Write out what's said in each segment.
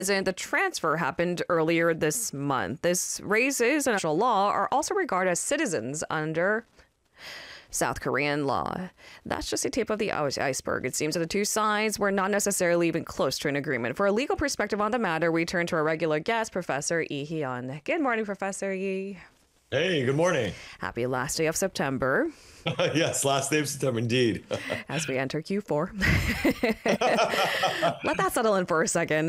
The transfer happened earlier this month. This raises international law are also regarded as citizens under South Korean law. That's just the tip of the iceberg. It seems that the two sides were not necessarily even close to an agreement. For a legal perspective on the matter, we turn to our regular guest, Professor Lee Hyun. Good morning, Professor Lee. Hey, good morning. Happy last day of September. Yes, last day of September, indeed. As we enter Q4. Let that settle in for a second.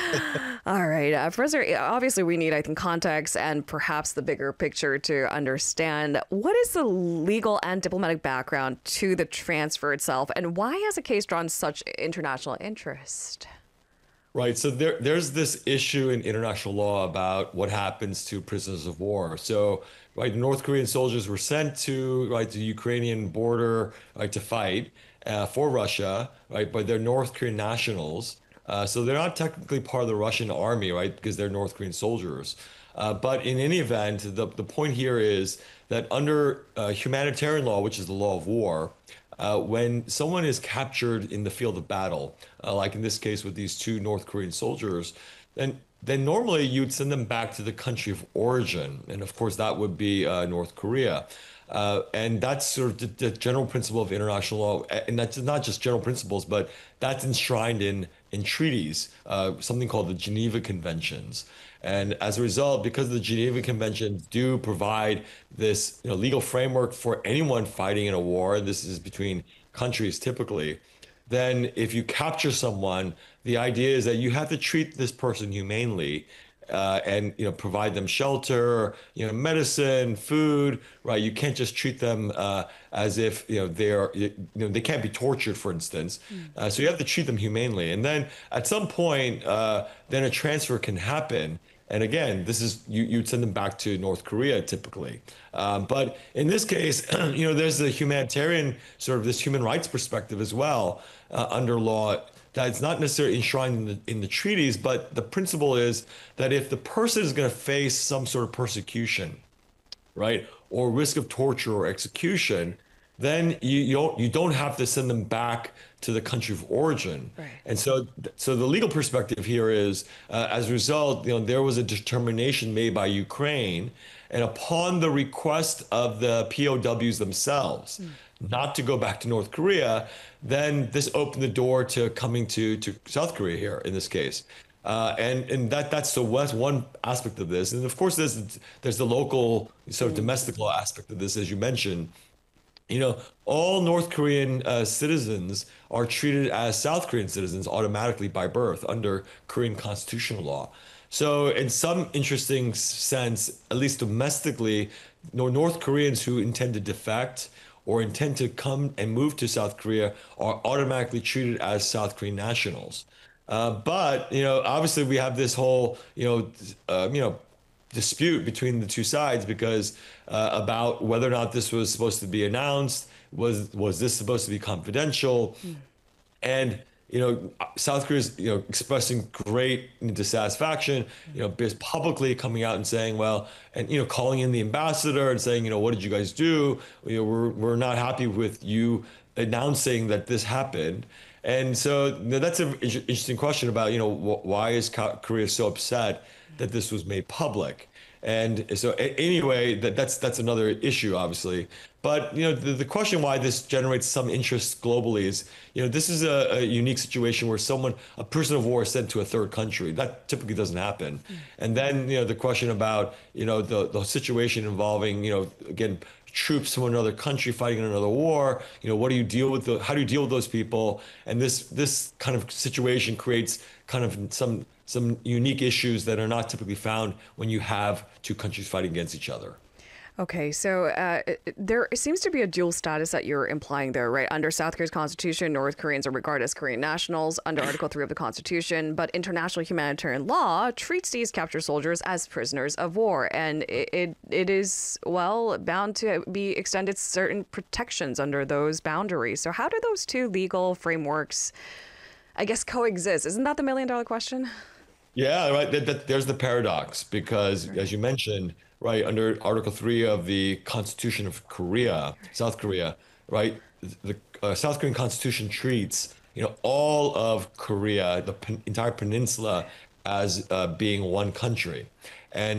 All right. Professor, obviously we need, I think, context and perhaps the bigger picture to understand what is the legal and diplomatic background to the transfer itself, and why has the case drawn such international interest? Right. So there's this issue in international law about what happens to prisoners of war. So, right, North Korean soldiers were sent to, right, the Ukrainian border, right, to fight for Russia, right, but they're North Korean nationals. So they're not technically part of the Russian army, right, because they're North Korean soldiers. But in any event, the point here is that under humanitarian law, which is the law of war, when someone is captured in the field of battle, like in this case with these two North Korean soldiers, then normally you'd send them back to the country of origin. And of course, that would be North Korea. And that's sort of the general principle of international law. And that's not just general principles, but that's enshrined in treaties, something called the Geneva Conventions. And as a result, because the Geneva Conventions do provide this legal framework for anyone fighting in a war, this is between countries typically, then if you capture someone, the idea is that you have to treat this person humanely and provide them shelter, medicine, food, right? You can't just treat them as if they can't be tortured, for instance. So you have to treat them humanely, and then at some point, then a transfer can happen. And again, this is you'd send them back to North Korea typically. But in this case, there's the humanitarian sort of this human rights perspective as well under law that's not necessarily enshrined in the treaties, but the principle is that if the person is going to face some sort of persecution, right, or risk of torture or execution, then you don't have to send them back to the country of origin. Right. And so the legal perspective here is, as a result, there was a determination made by Ukraine, and upon the request of the POWs themselves, not to go back to North Korea, then this opened the door to coming to South Korea here in this case. And that's one aspect of this. And of course, there's the local sort of domestic law aspect of this, as you mentioned. All North Korean citizens are treated as South Korean citizens automatically by birth under Korean constitutional law. So in some interesting sense, at least domestically, North Koreans who intend to defect or intend to come and move to South Korea are automatically treated as South Korean nationals. But obviously we have this whole dispute between the two sides because about whether or not this was supposed to be announced, was this supposed to be confidential, and South Korea is expressing great dissatisfaction, publicly coming out and saying, well, and calling in the ambassador and saying, what did you guys do? We're not happy with you announcing that this happened. And so that's an interesting question about why is Korea so upset that this was made public. And so anyway, that's another issue, obviously. But the question why this generates some interest globally is this is a unique situation where a prisoner of war is sent to a third country. That typically doesn't happen. And then the question about the situation involving again troops from another country fighting in another war. How do you deal with those people? And this kind of situation creates kind of some unique issues that are not typically found when you have two countries fighting against each other. Okay, so there seems to be a dual status that you're implying there, right? Under South Korea's constitution, North Koreans are regarded as Korean nationals under Article 3 of the Constitution, but international humanitarian law treats these captured soldiers as prisoners of war, and it is, well, bound to be extended certain protections under those boundaries. So how do those two legal frameworks, I guess, coexist? Isn't that the million-dollar question? Yeah, right. There's the paradox because, as you mentioned, right, under Article 3 of the Constitution of Korea, South Korea, right, the South Korean Constitution treats, all of Korea, the entire peninsula, as being one country. And